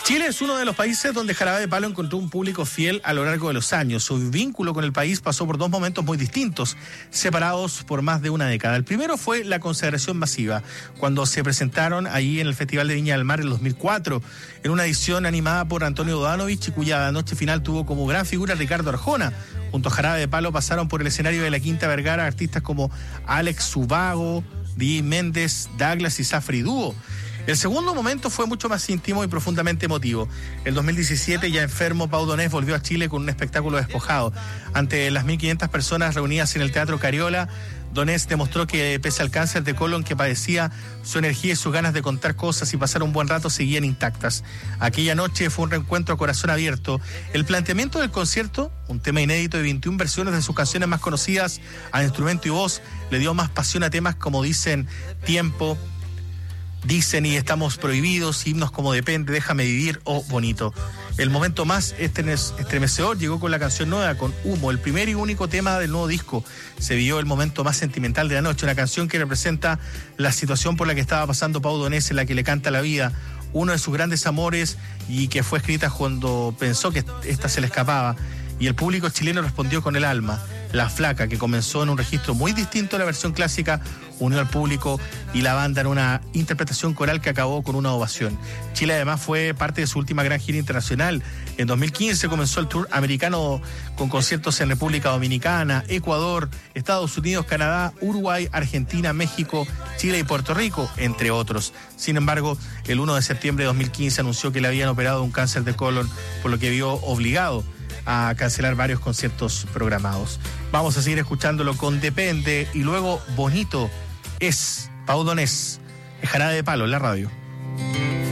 Chile es uno de los países donde Jarabe de Palo encontró un público fiel a lo largo de los años. Su vínculo con el país pasó por dos momentos muy distintos, separados por más de una década. El primero fue la consagración masiva, cuando se presentaron ahí en el Festival de Viña del Mar en 2004, en una edición animada por Antonio Dodanovich y cuya noche final tuvo como gran figura Ricardo Arjona. Junto a Jarabe de Palo pasaron por el escenario de la Quinta Vergara artistas como Alex Zúbago, Di Méndez, Douglas y Safri Dúo. El segundo momento fue mucho más íntimo y profundamente emotivo. El 2017, ya enfermo, Pau Donés volvió a Chile con un espectáculo despojado. Ante las 1.500 personas reunidas en el Teatro Cariola, Donés demostró que, pese al cáncer de colon que padecía, su energía y sus ganas de contar cosas y pasar un buen rato seguían intactas. Aquella noche fue un reencuentro a corazón abierto. El planteamiento del concierto, un tema inédito de 21 versiones de sus canciones más conocidas a instrumento y voz, le dio más pasión a temas como Dicen, Tiempo, Dicen y Estamos Prohibidos, himnos como Depende, Déjame Vivir o Bonito. El momento más estremecedor llegó con la canción nueva, con Humo, el primer y único tema del nuevo disco. Se vio el momento más sentimental de la noche, una canción que representa la situación por la que estaba pasando Pau Donés, en la que le canta la vida, uno de sus grandes amores, y que fue escrita cuando pensó que esta se le escapaba. Y el público chileno respondió con el alma. La Flaca, que comenzó en un registro muy distinto a la versión clásica, unió al público y la banda en una interpretación coral que acabó con una ovación. Chile además fue parte de su última gran gira internacional. En 2015 comenzó el tour americano con conciertos en República Dominicana, Ecuador, Estados Unidos, Canadá, Uruguay, Argentina, México, Chile y Puerto Rico, entre otros. Sin embargo, el 1 de septiembre de 2015 anunció que le habían operado un cáncer de colon, por lo que vio obligado a cancelar varios conciertos programados. Vamos a seguir escuchándolo con Depende y luego Bonito. Es Pau Donés, Jarabe de Palo en la radio.